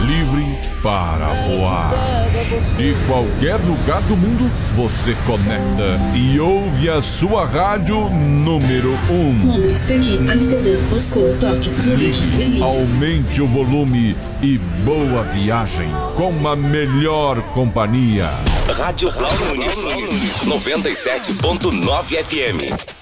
livre para voar. De qualquer lugar do mundo, você conecta e ouve a sua rádio número 1. Londres, Pequim, Amsterdã, Moscou, Tóquio, Zurique, Berlim. Aumente o volume e boa viagem com a melhor companhia. Rádio Cláudio Nunes, 97.9 FM.